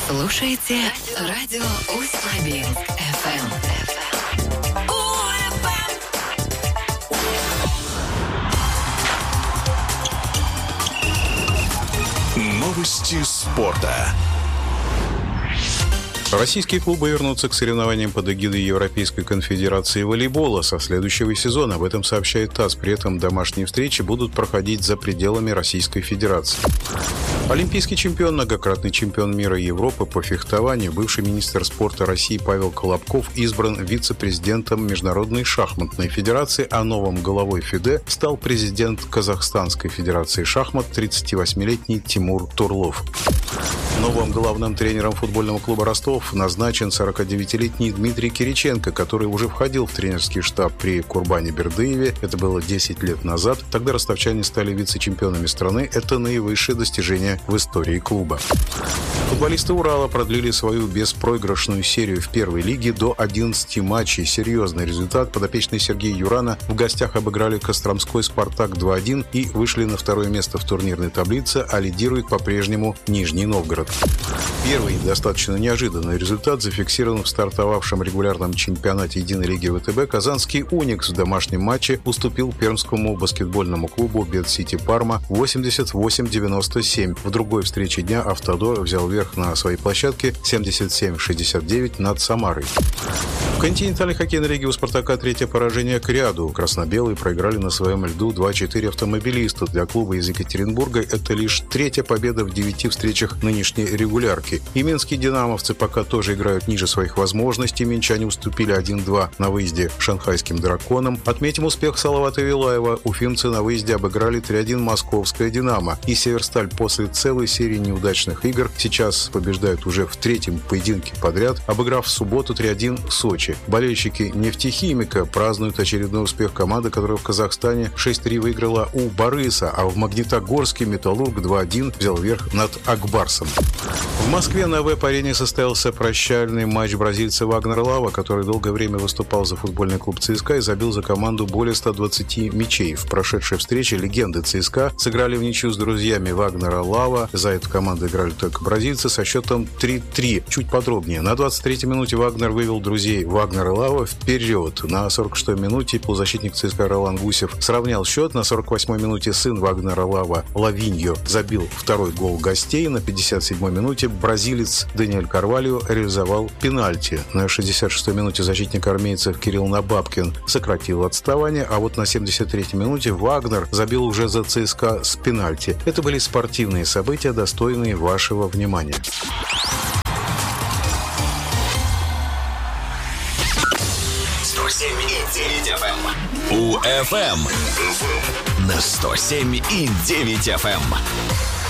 слушаете радио Усть-Лабинск FM. Новости спорта. Российские клубы вернутся к соревнованиям под эгидой Европейской конфедерации волейбола со следующего сезона. Об этом сообщает ТАСС. При этом домашние встречи будут проходить за пределами Российской Федерации. Олимпийский чемпион, многократный чемпион мира и Европы по фехтованию, бывший министр спорта России Павел Колобков избран вице-президентом Международной шахматной федерации, а новым главой ФИДЕ стал президент Казахстанской федерации шахмат 38-летний Тимур Турлов. Новым главным тренером футбольного клуба «Ростов» назначен 49-летний Дмитрий Кириченко, который уже входил в тренерский штаб при Курбане Бердыеве. Это было 10 лет назад. Тогда ростовчане стали вице-чемпионами страны. Это наивысшее достижение в истории клуба. Футболисты «Урала» продлили свою беспроигрышную серию в первой лиге до 11 матчей. Серьезный результат. Подопечные Сергея Юрана в гостях обыграли Костромской «Спартак» 2-1 и вышли на второе место в турнирной таблице, а лидирует по-прежнему Нижний Новгород. Первый достаточно неожиданный результат зафиксирован в стартовавшем регулярном чемпионате единой лиги ВТБ. Казанский «Уникс» в домашнем матче уступил пермскому баскетбольному клубу «Бет-Сити Парма» 88-97. В другой встрече дня «Автодор» взял верх на своей площадке 77-69 над Самарой. В континентальной хоккейной лиге у «Спартака» третье поражение к ряду. Красно-белые проиграли на своем льду 2-4 автомобилисту. Для клуба из Екатеринбурга это лишь третья победа в 9 встречах нынешней регулярки. И минские динамовцы пока тоже играют ниже своих возможностей. Минчане уступили 1-2 на выезде шанхайским драконам. Отметим успех Салавата Вилаева. Уфимцы на выезде обыграли 3-1 московское «Динамо». И «Северсталь» после целой серии неудачных игр сейчас побеждают уже в третьем поединке подряд, обыграв в субботу 3-1 Сочи. Болельщики «Нефтехимика» празднуют очередной успех команды, которая в Казахстане 6-3 выиграла у Барыса, а в Магнитогорске «Металлург» 2-1 взял верх над Акбарсом. В Москве на ВЭП-арене состоялся прощальный матч бразильца Вагнера Лава, который долгое время выступал за футбольный клуб ЦСКА и забил за команду более 120 мячей. В прошедшей встрече легенды ЦСКА сыграли в ничью с друзьями Вагнера Лава. За эту команду играли только бразильцы со счетом 3-3. Чуть подробнее. На 23-й минуте Вагнер вывел друзей Вагнера Лава вперед. На 46-й минуте полузащитник ЦСКА Ролан Гусев сравнял счет. На 48-й минуте сын Вагнера Лава Лавиньо забил второй гол гостей. На 57-й минуте бразилец Даниэль Карвальо реализовал пенальти. На 66-й минуте защитник армейцев Кирилл Набабкин сократил отставание, а вот на 73-й минуте Вагнер забил уже за ЦСКА с пенальти. Это были спортивные события, достойные вашего внимания. УФМ на 107,9 FM.